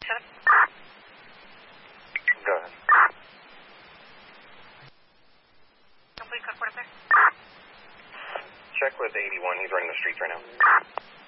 Go ahead. Complete code 4 Check with 81. He's running the streets right now.